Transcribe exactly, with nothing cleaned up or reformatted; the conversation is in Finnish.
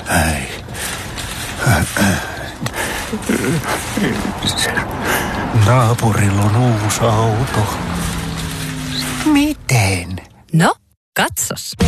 Äi. Naapurilla on uusi auto. Miten? No, katsos.